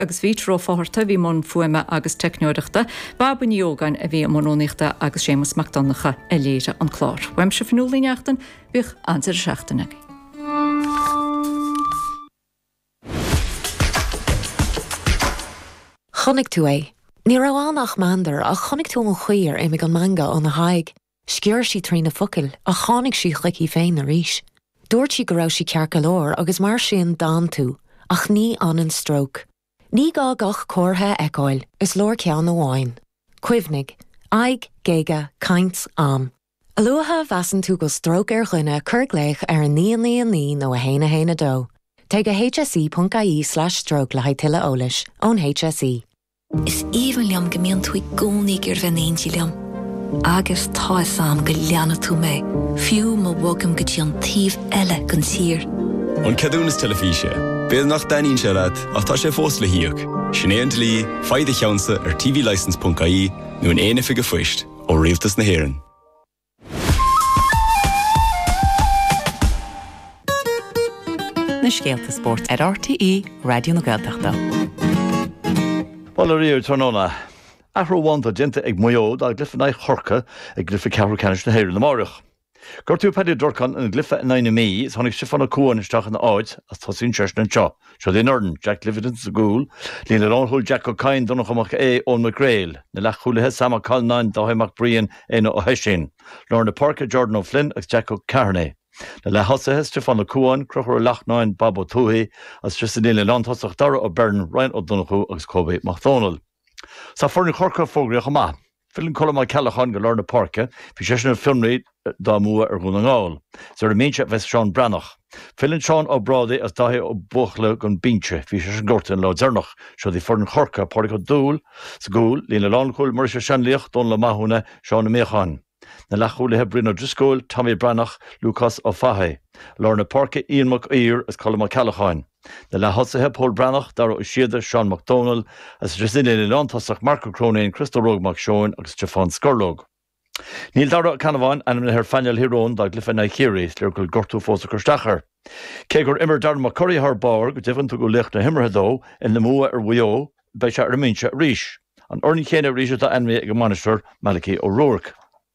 agus vítró fáharta bhí món fuime agus technoireachta, Baban Yogan a bhí monóníachta agus Séamus MacDonacha a léire an chlár. Weim se fanúlíneachtan bhíoch ansar seachtainnig. Chonig tú é. Ní raánach mandar a chonig tú an chuir é me an manga an na haig. Scior sí trí na focail a chánig sí chlicí féin a ríis. Dúirt sí go raibh sí cearca lór agus mar sin dán tú, ach ní an an stroke. Ní gá gach córtha eáil is lór ceann na bháin. Cuimhnig, aig, géige, caint, am. Aluatha bheasan tú go stroke ar chuine curgléich ar an ní nó a héine dó. Take a hse.ie/stroke le haid tuile eolais ón HSE. Is even liam gemeen tú gcónaí gur bheith liam. Agus tá sam go leanna tú mé, fiú má bhagam go dtí an taobh eile gan tír. An cadúnas telefíse, béad nach daín se leat ach tá sé fós le hiíoch. Sinnéant lí, faide cheansa ar tvlicense.ie nó an éana fi go fuist ó rialtas na hÉireann. Na Scéalta Sport ar RTE Radio na Gaeltachta. Well, riir tróna. Afro wanta dinta ag muoed a glyfa na chorca ag glyfa cehar canis na hÉireann na marach. Gortú pedi dorcan an glyfa na mí is honnig sifan a cúan isteach an áid as tosín seirna seo. Seo dé Norden, Jack Livingston sa gúil, lína ránthúil Jack O'Kine donach amach ón McGrail, na lech chúlathe sama calnain dáhaimach bríon éna ó heisín. Lorna Parker, Jordan O'Flynn agus Jack O'Carney. Na le hasathe Stefan na cúan, crochar lechnáin Bob O'Tuathaí as trisadíle landthosach dara ó Bern, Ryan O'Donoghue agus Kobe MacDonald. Sa forni chorca fógraíoch amach. Fillin colmá Callachan go Lorna Parker, fi sesna filmreid dá mua ar gúna ngáil. Sa ar mínse ves Sean Brannach. Fillin Sean O'Brady as dahi ó buchla gon bínse, fi sesna gortin lo zernach, so di forni chorca porrico dúl, sa gúil, lína lánchúil Marisha Shanliach, don la mahúna, Sean Méchan. Na lechúlathe Brino Driscoll, Tommy Brannach, Lucas O'Fahey. Lorna Parker, Ian McEar as colmá Callachan. Na le hasathe Paul Brannach, Dara O'Sheada, Sean MacDonald, as Drisine Lantasach, Marco Cronin, Crystal Rogue McShawn, agus Stefan Skurlog. Níl Dara Canavan, and her Faniel Hiron, da glyfa na Chiri, Lurkul Gortu Fosa Kerstacher. Kegur immer Dar McCurry har Bauer, Devon to go licht na Himmerhedo, in the Mua or Wio, Besha Remincha Rish. An Orny Kena Rish at Enemy Minister, Maliki O'Rourke.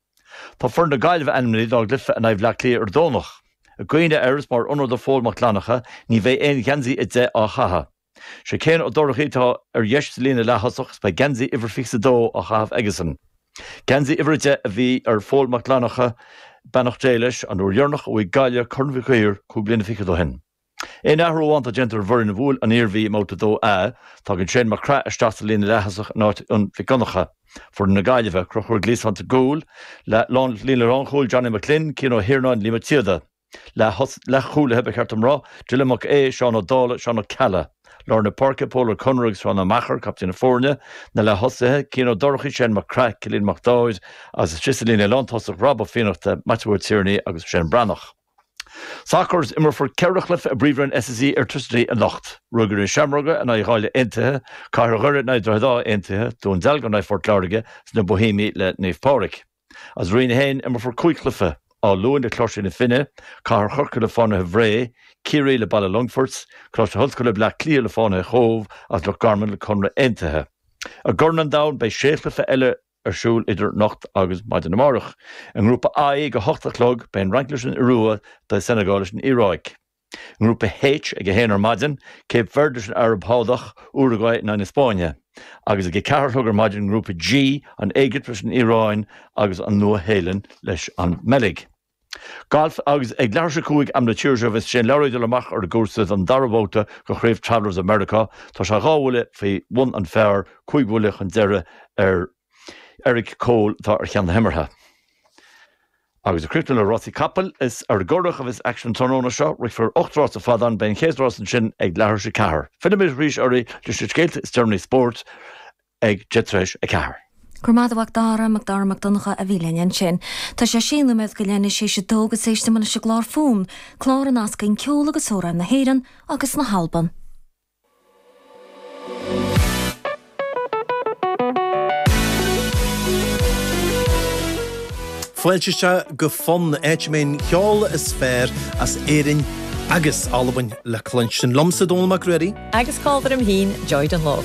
Tá fern na gailh enmí dá glyfa a naibh leclí ar dónach. A gcuine airs mar unir do fól maclanacha, ní bheith éon gensaí i dé á chatha. Se céan ó dorchaí tá ar dheist lína lethasach ba gensaí iver fixa dó á chahabh egasan. Gensaí iver de a bhí ar fól maclanacha benach déiles an úr dhearnach ó i gaiile chunmhicéir cúblina ficha do hen. Ein ahrúhaint a gentar bhuirin a bhúil an éirbhí móta dó tá gin sin mar cra isteach lína lethasach náit an ficanacha. For na gaiileh crochur glísanta gúil, le lína ránchúil Johnny McLean cín ó hirnáin líma tíada. Le chúlathe be cheartam rá, Dillamach Seán O'Dála, Seán O'Calla. Lorna Parker, Paul O'Conrug, Seán O'Machar, Captain of Fórne, na le hasathe cín ó dorchaí sin mar crack, Cilín MacDáid, as is trisalína landthosach Rob O'Finnachta, Matthew Tierney agus Shane Brannach. Sacors immer for Kerachlif a bríomhar SSE ar tusaí a locht. Rugur in Shamroga and I gáile intathe, Car Gurrit na dradá intathe, dún delgan na Fort Lauriga, sna Bohemi le Naomh Pádraig. As Rina Hain immer for Cuiclife, á Luan de Closh in Finne, Car Churca le Fána Hevray, Kiri le Balla Longforts, Closh Hulska le Black Clear le Fána Chove, as Lochgarman le Conra intathe. A Gurnan down by Sheachlife Elle Siúl idir nocht agus maidin na marach. An grúpa A go 8 clog ben Ranklishin Irua da Senegalishin Iroic. An grúpa H ag héanar maidin, Cape Verdishin Arab Hádach, Uruguay na Spáine. Agus ag cearthlugar maidin grúpa G an Éigiptrishin Iráin agus an nua héilen leis an Melig. Golf agus ag leirse cúig am na tíirse vis sin leirí de lemach ar gúsad an darabóta go chréibh Travelers America, tá se gáhfuile fé one an fear cúighúile an deire ar Eric Cole tá ar cheann himmertha. Agus a cryptal Rossi Kappel is ar gordach of his action tónóna seo rig for 8 rás a fadan ben chéadrás an sin ag leithir sé cahar. Filimid rís orí District is Germany Sport ag jetreis a cahar. Gurmadahach Dara MacDonacha a bhílein sin, tá sé sína med go leanna sé sé dógus éiste man se glár fún, chlár an asca in ceola agus óra na héireann agus na halban. Fuilteiste go fun éitmén cheol is fearr as éireann agus albain le clunch sin lomsa dónach ruí. Agus cáidir am hín Joy an Law.